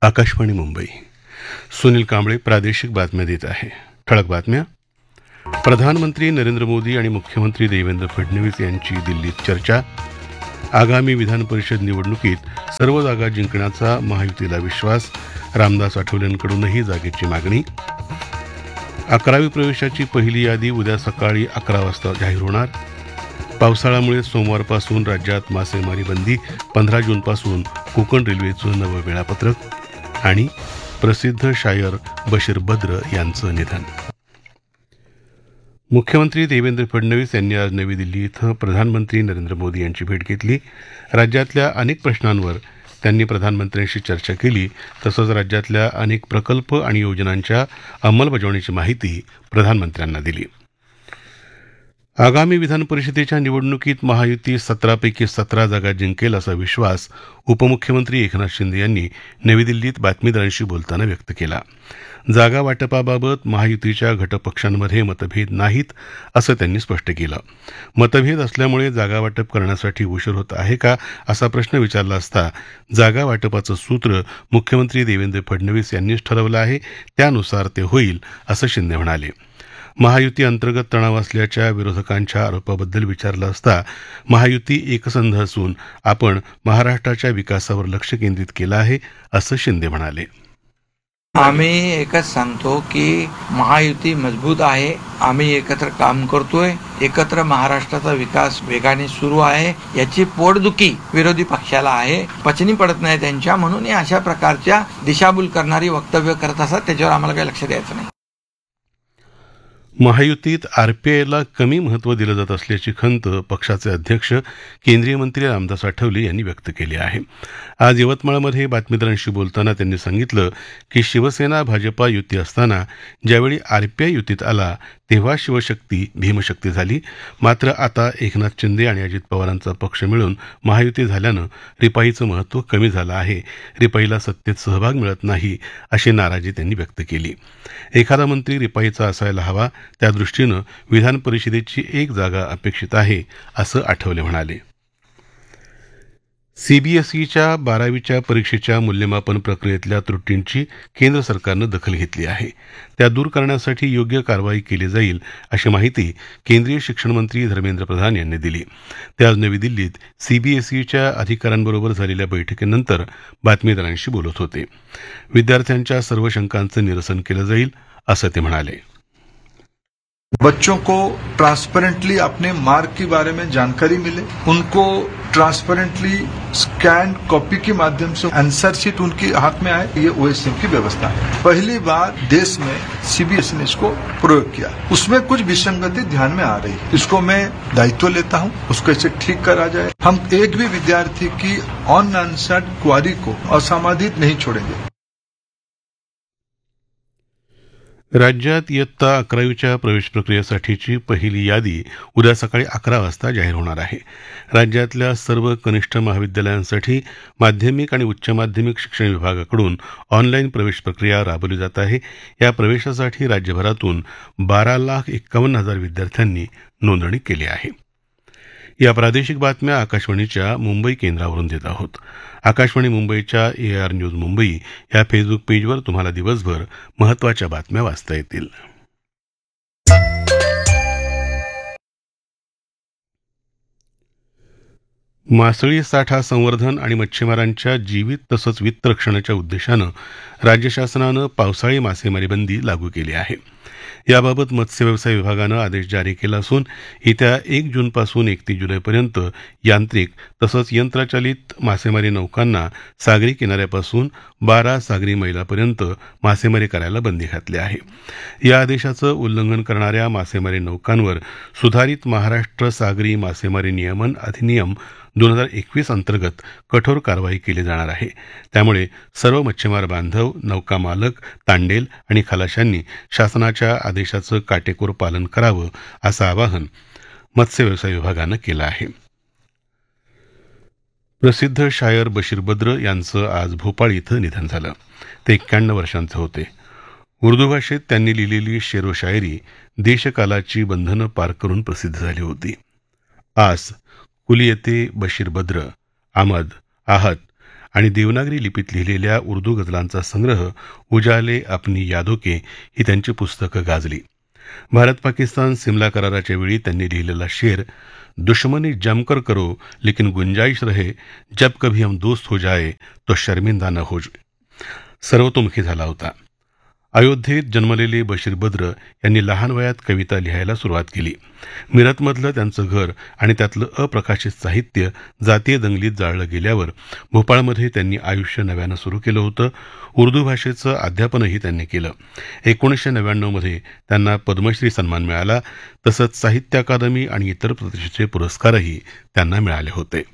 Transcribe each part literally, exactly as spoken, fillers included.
आकाशवाणी मुंबई. सुनील कांबळे प्रादेशिक बातम्या देत आहे. ठळक बातम्या. प्रधानमंत्री नरेंद्र मोदी आणि मुख्यमंत्री देवेंद्र फडणवीस यांची दिल्लीत चर्चा. आगामी विधान परिषद निवडणुकीत सर्व जागा जिंकण्याचा महायुतीला विश्वास. रामदास आठवलेंकडूनही जागेची मागणी. अकरावी प्रवेशाची पहिली यादी उद्या सकाळी अकरा वाजता जाहीर होणार. पावसाळ्यामुळे सोमवारपासून राज्यात मासेमारी बंदी. पंधरा जूनपासून कोकण रेल्वेचं नवं वेळापत्रक. आणि प्रसिद्ध शायर बशीर बद्र यांचं निधन. मुख्यमंत्री देवेंद्र फडणवीस यांनी आज नवी दिल्ली इथं प्रधानमंत्री नरेंद्र मोदी यांची भेट घेतली. राज्यातल्या अनेक प्रश्नांवर त्यांनी प्रधानमंत्र्यांशी चर्चा केली. तसंच राज्यातल्या अनेक प्रकल्प आणि योजनांच्या अंमलबजावणीची माहिती प्रधानमंत्र्यांना दिली. आगामी विधान परिषदेच्या निवडणुकीत महायुती सतरापैकी सतरा जागा जिंकेल असा विश्वास उपमुख्यमंत्री एकनाथ शिंदे यांनी नवी दिल्लीत बातमीदारांशी बोलताना व्यक्त केला. जागा वाटपाबाबत महायुतीच्या घटकपक्षांमध्ये मतभेद नाहीत असं त्यांनी स्पष्ट केलं. मतभेद असल्यामुळे जागा वाटप करण्यासाठी उशीर होत आहे का असा प्रश्न विचारला असता जागा वाटपाचं सूत्र मुख्यमंत्री देवेंद्र फडणवीस यांनीच ठरवलं आहे, त्यानुसार ते होईल असं शिंदे म्हणाले. महायुती अंतर्गत तणाव असल्याच्या विरोधकांच्या आरोपाबद्दल विचारलं असता महायुती एकसंध असून आपण महाराष्ट्राच्या विकासावर लक्ष केंद्रित केलं आहे असं शिंदे म्हणाले. आम्ही एकच सांगतो की महायुती मजबूत आहे. आम्ही एकत्र काम करतोय. एकत्र महाराष्ट्राचा विकास वेगाने सुरू आहे. याची पोटदुखी विरोधी पक्षाला आहे. पचनी पडत नाही त्यांच्या, म्हणून अशा प्रकारच्या दिशाभूल करणारी वक्तव्य करत असतात. त्याच्यावर आम्हाला काही लक्ष द्यायचं नाही. महायुतीत आरपीआयला कमी महत्त्व दिलं जात असल्याची खंत पक्षाचे अध्यक्ष केंद्रीय मंत्री रामदास आठवले यांनी व्यक्त केली आहे. आज यवतमाळमध्ये बातमीदारांशी बोलताना त्यांनी सांगितलं की शिवसेना भाजपा युती असताना ज्यावेळी आरपीआय युतीत आला तेव्हा शिवशक्ती भीमशक्ती झाली. मात्र आता एकनाथ शिंदे आणि अजित पवारांचा पक्ष मिळून महायुती झाल्यानं रिपाईचं महत्त्व कमी झालं आहे. रिपाईला सत्तेत सहभाग मिळत नाही अशी नाराजी त्यांनी व्यक्त केली. एखादा मंत्री रिपाईचा असायला हवा, त्यादृष्टीनं विधान परिषदेची एक जागा अपेक्षित आहे असं आठवले म्हणाले. सीबीएसईच्या बारावीच्या परीक्षेच्या मूल्यमापन प्रक्रियेतल्या त्रुटींची केंद्र सरकारनं दखल घेतली आहे. त्या दूर करण्यासाठी योग्य कारवाई केली जाईल अशी माहिती केंद्रीय शिक्षण मंत्री धर्मेंद्र प्रधान यांनी दिली. ते आज नवी दिल्लीत सीबीएसईच्या अधिकाऱ्यांबरोबर झालेल्या बैठकीनंतर बातमीदारांशी बोलत होते. विद्यार्थ्यांच्या सर्व शंकांचं निरसन केलं जाईल असं ते म्हणाले. बच्चों को ट्रांसपेरेंटली अपने मार्क के बारे में जानकारी मिले, उनको ट्रांसपेरेंटली स्कैन कॉपी के माध्यम से आंसर शीट उनके हाथ में आए, ये ओएसएम की व्यवस्था है. पहली बार देश में सीबीएसई ने इसको प्रयोग किया. उसमें कुछ विसंगति ध्यान में आ रही है. इसको मैं दायित्व लेता हूं, उसको इसे ठीक करा जाए. हम एक भी विद्यार्थी की अनआंसर्ड क्वारी को असमाधित नहीं छोड़ेंगे. राज्यात इयत्ता अकरावीच्या प्रवेश प्रक्रियेसाठीची पहिली यादी उद्या सकाळी अकरा वाजता जाहीर होणार आहे. राज्यातल्या सर्व कनिष्ठ महाविद्यालयांसाठी माध्यमिक आणि उच्च माध्यमिक शिक्षण विभागाकडून ऑनलाईन प्रवेश प्रक्रिया राबवली जात आहे. या प्रवेशासाठी राज्यभरातून बारा लाख एक्कावन्न हजार विद्यार्थ्यांनी नोंदणी केली आहे. या प्रादेशिक बातम्या आकाशवाणीच्या मुंबई केंद्रावरून देत आहोत. आकाशवाणी मुंबईच्या ए आर न्यूज मुंबई या फेसबुक पेजवर तुम्हाला दिवसभर महत्त्वाच्या बातम्या वाचता येतील. मासळी साठा संवर्धन आणि मच्छीमारांच्या जीवित तसंच वित्त रक्षणाच्या उद्देशानं राज्य शासनानं पावसाळी मासेमारी बंदी लागू केली आहे. याबाबत मत्स्य व्यवसाय विभागानं आदेश जारी केला असून येत्या एक जूनपासून एकतीस जुलैपर्यंत यांत्रिक तसंच यंत्रचालित मासेमारी नौकांना सागरी किनाऱ्यापासून बारा सागरी मैलापर्यंत मासेमारी करायला बंदी घातली आहे. या आदेशाचं उल्लंघन करणाऱ्या मासेमारी नौकांवर सुधारित महाराष्ट्र सागरी मासेमारी नियमन अधिनियम दोन हजार एकवीस अंतर्गत कठोर कारवाई केली जाणार आहे. त्यामुळे सर्व मच्छीमार बांधव, नौका मालक, तांडेल आणि खलाशांनी शासनाच्या आदेशाचं काटेकोर पालन करावं असं आवाहन मत्स्य व्यवसाय विभागानं केलं आहे. प्रसिद्ध शायर बशीर बद्र यांचं आज भोपाळ इथं निधन झालं. ते एक्क्याण्णव वर्षांचे होते. उर्दू भाषेत त्यांनी लिहिलेली शेरो शायरी देशकालाची बंधनं पार करून प्रसिद्ध झाली होती. आज कुलियते बशीर बद्र, आमद, आहत आणि देवनागरी लिपीत लिहिलेल्या उर्दू गझलांचा संग्रह उजाले अपनी यादों के ही त्यांची पुस्तकं गाजली. भारत पाकिस्तान सिमला कराराच्या वेळी त्यांनी लिहिलेला शेर दुश्मनी जमकर करो लेकिन गुंजाइश रहे जब कभी हम दोस्त हो जाए तो शर्मिंदा न हो सर्वतोमुखी झाला होता. अयोध्येत जन्मलेले बशीर बद्र यांनी लहान वयात कविता लिहायला सुरुवात केली. मिरतमधलं त्यांचं घर आणि त्यातलं अप्रकाशित साहित्य जातीय दंगलीत जाळलं गेल्यावर भोपाळमध्ये त्यांनी आयुष्य नव्यानं सुरू केलं होतं. उर्दू भाषेचं अध्यापनही त्यांनी केलं. एकोणीसशे नव्याण्णवमध्ये त्यांना पद्मश्री सन्मान मिळाला. तसंच साहित्य अकादमी आणि इतर प्रतिष्ठेचे पुरस्कारही त्यांना मिळाले होते.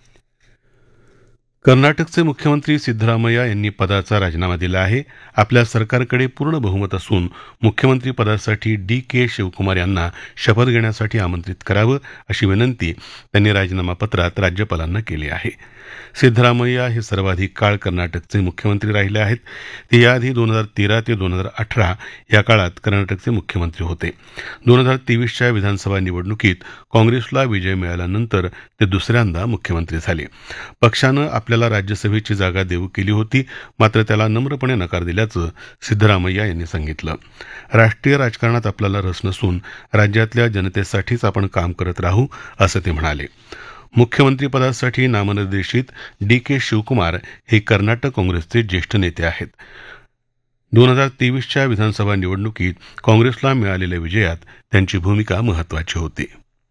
कर्नाटकचे मुख्यमंत्री सिद्धरामय्या यांनी पदाचा राजीनामा दिला आहे. आपल्या सरकारकडे पूर्ण बहुमत असून मुख्यमंत्री पदासाठी डी के शिवकुमार यांना शपथ घेण्यासाठी आमंत्रित करावं अशी विनंती त्यांनी राजीनामा पत्रात राज्यपालांना केली आहे. सिद्धरामय्या हे सर्वाधिक काळ कर्नाटकचे मुख्यमंत्री राहिले आहेत. ते याआधी दोन हजार तेरा ते दोन हजार अठरा या काळात कर्नाटकचे मुख्यमंत्री होते. दोन हजार तेवीसच्या विधानसभा निवडणुकीत काँग्रेसला विजय मिळाल्यानंतर ते दुसऱ्यांदा मुख्यमंत्री झाले. पक्षानं आपल्याला राज्यसभेची जागा देऊ केली होती, मात्र त्याला नम्रपणे नकार दिल्याचं सिद्धरामय्या यांनी सांगितलं. राष्ट्रीय राजकारणात आपल्याला रस नसून राज्यातल्या जनतेसाठीच आपण काम करत राहू असं ते म्हणाले. मुख्यमंत्रीपदासाठी नामनिर्देशित डी के शिवकुमार हे कर्नाटक काँग्रेसचे ज्येष्ठ नेते आहेत. दोन हजार तेवीसच्या विधानसभा निवडणुकीत काँग्रेसला मिळालेल्या विजयात त्यांची भूमिका महत्वाची होती.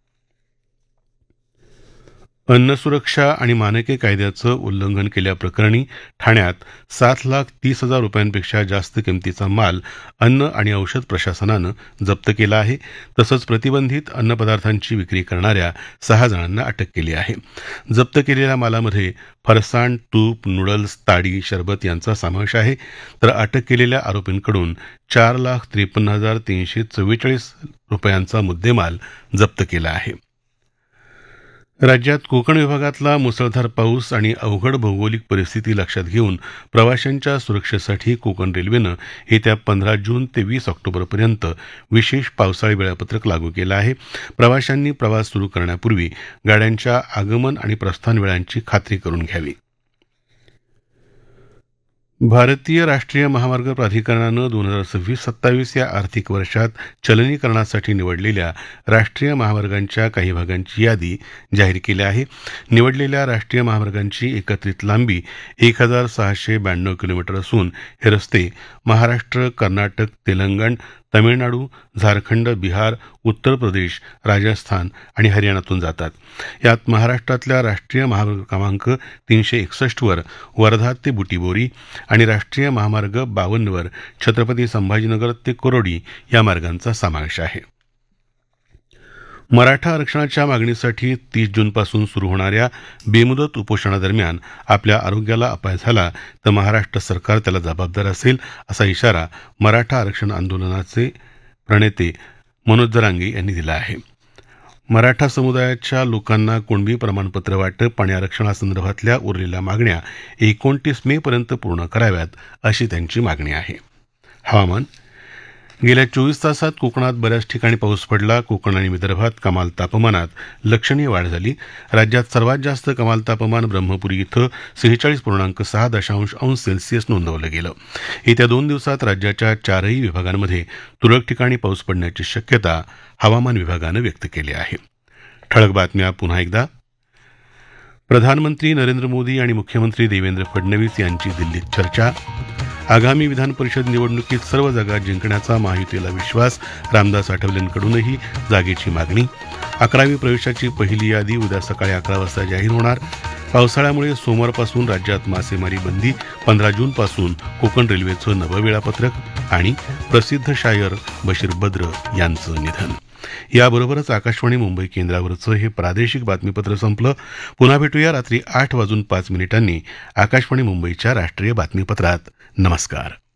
अन्न सुरक्षा आणि मानके कायद्याचं उल्लंघन केल्याप्रकरणी ठाण्यात सात लाख तीस हजार रुपयांपेक्षा जास्त किमतीचा माल अन्न आणि औषध प्रशासनानं जप्त केला आहे. तसंच प्रतिबंधित अन्नपदार्थांची विक्री करणाऱ्या सहा जणांना अटक केली आहे. जप्त केलेल्या मालामध्ये फरसाण, तूप, नूडल्स, ताडी, शरबत यांचा समावेश आहे. तर अटक केलेल्या आरोपींकडून चार लाख त्रेपन्न हजार तीनशे चव्वेचाळीस रुपयांचा मुद्देमाल जप्त केला आहे. राज्यात कोकण विभागातला मुसळधार पाऊस आणि अवघड भौगोलिक परिस्थिती लक्षात घेऊन प्रवाशांच्या सुरक्षेसाठी कोकण रेल्वेनं येत्या पंधरा जून ते वीस ऑक्टोबरपर्यंत विशेष पावसाळी वेळापत्रक लागू केलं आहे. प्रवाशांनी प्रवास सुरू करण्यापूर्वी गाड्यांच्या आगमन आणि प्रस्थान वेळांची खात्री करून घ्यावी. भारतीय राष्ट्रीय महामार्ग प्राधिकरणानं दोन हजार सव्वीस सत्तावीस या आर्थिक वर्षात चलनीकरणासाठी निवडलेल्या राष्ट्रीय महामार्गांच्या काही भागांची यादी जाहीर केली आहे. निवडलेल्या राष्ट्रीय महामार्गांची एकत्रित लांबी एक हजार सहाशे ब्याण्णव किलोमीटर असून हे रस्ते महाराष्ट्र, कर्नाटक, तेलंगण, तमिळनाडू, झारखंड, बिहार, उत्तर प्रदेश, राजस्थान आणि हरियाणातून जातात. यात महाराष्ट्रातल्या राष्ट्रीय महामार्ग क्रमांक तीनशे एकसष्टवर वर्धा ते बुटीबोरी आणि राष्ट्रीय महामार्ग बावन्नवर छत्रपती संभाजीनगर ते कोरोडी या मार्गांचा समावेश आहे. मराठा आरक्षणाच्या मागणीसाठी तीस जूनपासून सुरू होणाऱ्या बेमुदत उपोषणादरम्यान आपल्या आरोग्याला अपाय झाला तर महाराष्ट्र सरकार त्याला जबाबदार असेल असा इशारा मराठा आरक्षण आंदोलनाचे प्रणेते मनोज जरांगे यांनी दिला आहे. मराठा समुदायाच्या लोकांना कुणबी प्रमाणपत्र वाटप आणि आरक्षणासंदर्भातल्या उरलेल्या मागण्या एकोणतीस मे पर्यंत पूर्ण कराव्यात अशी त्यांची मागणी आहे. हवामान. गेल्या चोवीस तासात कोकणात बऱ्याच ठिकाणी पाऊस पडला. कोकण आणि विदर्भात कमाल तापमानात लक्षणीय वाढ झाली. राज्यात सर्वात जास्त कमाल तापमान ब्रह्मपुरी इथं सेहेचाळीस पूर्णांक सहा दशांश अंश सेल्सिअस नोंदवलं गेलं. येत्या दोन दिवसात राज्याच्या चारही विभागांमध्ये तुरळक ठिकाणी पाऊस पडण्याची शक्यता हवामान विभागानं व्यक्त केली आहे. ठळक बातम्या पुन्हा एकदा. प्रधानमंत्री नरेंद्र मोदी आणि मुख्यमंत्री देवेंद्र फडणवीस यांची दिल्लीत चर्चा. आगामी विधान परिषद निवडणुकीत सर्व जागा जिंकण्याचा महायुतीला विश्वास. रामदास आठवलेंकडूनही जागेची मागणी. अकरावी प्रवेशाची पहिली यादी उद्या सकाळी अकरा वाजता जाहीर होणार. पावसाळ्यामुळे सोमवारपासून राज्यात मासेमारी बंदी. पंधरा जूनपासून कोकण रेल्वेचं नवं वेळापत्रक. आणि प्रसिद्ध शायर बशीर बद्र यांचं निधन. याबरोबरच आकाशवाणी मुंबई केंद्रावरचं हे प्रादेशिक बातमीपत्र संपलं. पुन्हा भेटूया रात्री आठ वाजून पाच मिनिटांनी आकाशवाणी मुंबईच्या राष्ट्रीय बातमीपत्रात. नमस्कार.